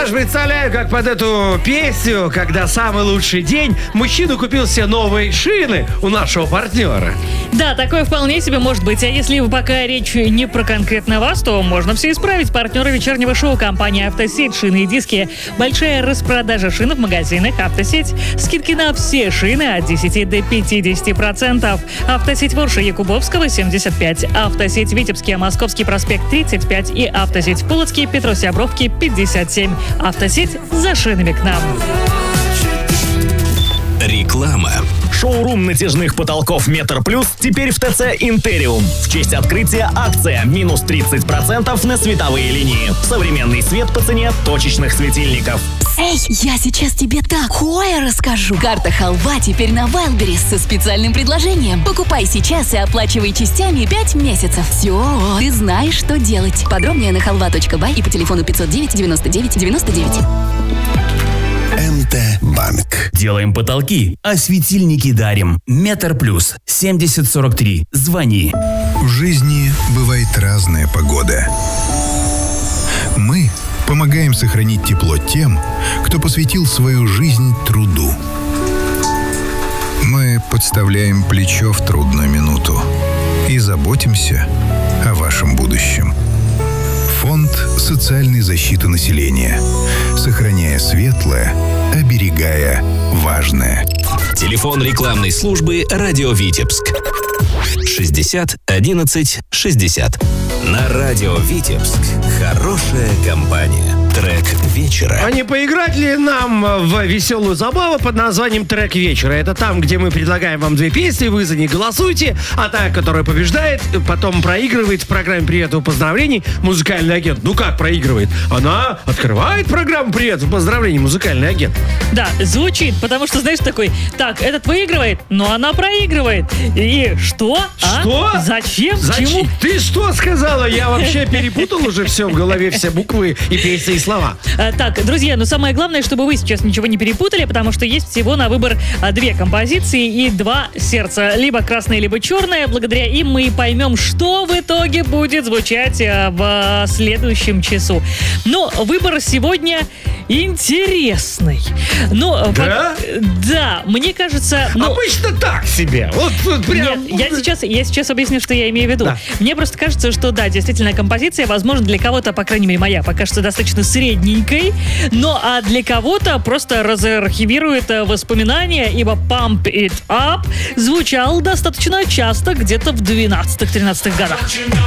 даже представляю, как под эту песню, когда самый лучший день, мужчина купил себе новые шины у нашего партнера. Да, такое вполне себе может быть. А если пока речь не про конкретно вас, то можно все исправить. Партнеры вечернего шоу — компания «Автосеть». Шины и диски. Большая распродажа шин в магазинах «Автосеть». Скидки на все шины от 10 до 50%. «Автосеть» Ворша, Якубовского, 75. «Автосеть» Витебский, Московский проспект, 35. И «Автосеть» Полоцкий, Петросябровки, 57. «Автосеть» за шинами к нам. Реклама. Шоурум натяжных потолков «Метр Плюс» теперь в ТЦ «Интериум». В честь открытия акция минус 30% на световые линии. Современный свет по цене точечных светильников. Эй, я сейчас тебе такое расскажу. Карта «Халва» теперь на Wildberries со специальным предложением. Покупай сейчас и оплачивай частями 5 месяцев. Все, ты знаешь, что делать. Подробнее на halva.by и по телефону 509 99 99. МТ-банк. Делаем потолки, а светильники дарим. Метр Плюс, 7043. Звони. В жизни бывает разная погода. Мы помогаем сохранить тепло тем, кто посвятил свою жизнь труду. Мы подставляем плечо в трудную минуту и заботимся о вашем будущем. Фонд социальной защиты населения. Сохраняя светлое, оберегая важное. Телефон рекламной службы «Радио Витебск». 60 11 60. На радио Витебск хорошая компания. Трек вечера. А не поиграть ли нам в веселую забаву под названием «Трек вечера»? Это там, где мы предлагаем вам две песни, вы за них голосуете, а та, которая побеждает, потом проигрывает в программе «Приветов и поздравлений» музыкальный агент. Ну как проигрывает? Она открывает программу «Приветов и поздравлений» музыкальный агент. Да, звучит, потому что, знаешь, такой: так, этот выигрывает, но она проигрывает. И что? Что? Зачем? Чему? Ты что сказала? Я вообще перепутал уже все в голове, все буквы и песни, и слова. Так, друзья, но самое главное, чтобы вы сейчас ничего не перепутали, потому что есть всего на выбор две композиции и два сердца. Либо красное, либо черное. Благодаря им мы и поймем, что в итоге будет звучать в следующем часу. Но выбор сегодня интересный. Но, да? Да, мне кажется... Обычно так себе. Вот прям... Нет, я сейчас объясню, что я имею в виду. Да. Мне просто кажется, что да, действительно, композиция, возможно, для кого-то, по крайней мере, моя, покажется достаточно средненькой, но а для кого-то просто разархивирует воспоминания, ибо Pump It Up звучал достаточно часто, где-то в 12-13 годах.